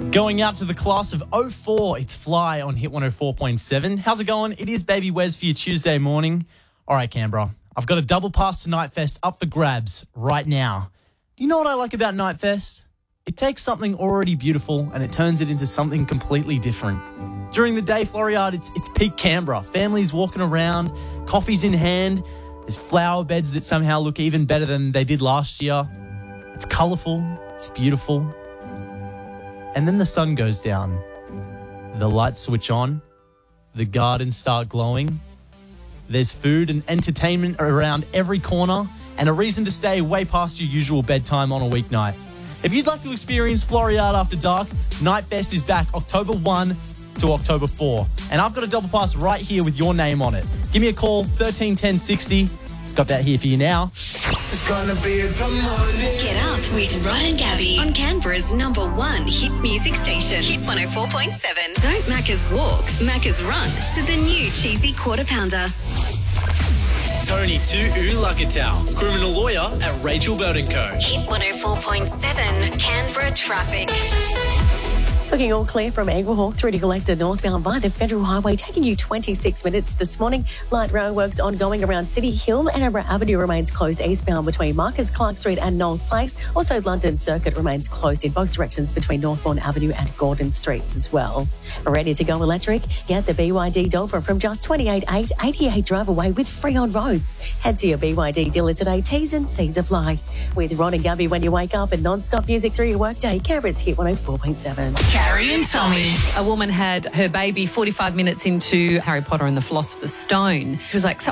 Going out to the class of 04, it's Fly on Hit 104.7. How's it going? It is Baby Wes for your Tuesday morning. All right, Canberra, I've got a double pass to Nightfest up for grabs right now. Do you know what I like about Nightfest? It takes something already beautiful and it turns it into something completely different. During the day, Floriade, it's peak Canberra. Families walking around, coffees in hand. There's flower beds that somehow look even better than they did last year. It's colourful. It's beautiful. And then the sun goes down. The lights switch on. The gardens start glowing. There's food and entertainment around every corner and a reason to stay way past your usual bedtime on a weeknight. If you'd like to experience Floriade after dark, Nightfest is back October 1 to October 4. And I've got a double pass right here with your name on it. Give me a call, 13 10 60. Got that here for you now. It's gonna be a good morning. Get up with Rod and Gabby on Canberra's #1 hit music station, Hit 104.7. Don't Macca's walk, Macca's run to the new cheesy quarter pounder. Tony Tu'u criminal lawyer at Rachel Burton Co. Hit 104.7 Canberra traffic. Looking all clear from Eaglehawk through to Collector northbound via the Federal Highway, taking you 26 minutes this morning. Light rail works ongoing around City Hill. Edinburgh Avenue remains closed eastbound between Marcus Clark Street and Knowles Place. Also, London Circuit remains closed in both directions between Northbourne Avenue and Gordon Streets as well. Ready to go electric? Get the BYD Dolphin from just $28,888 88 drive away with free on roads. Head to your BYD dealer today. T's and C's apply. With Rod and Gabby when you wake up and non-stop music through your workday, Canberra's Hit 104.7. Carrie and Tommy. A woman had her baby 45 minutes into Harry Potter and the Philosopher's Stone. She was like,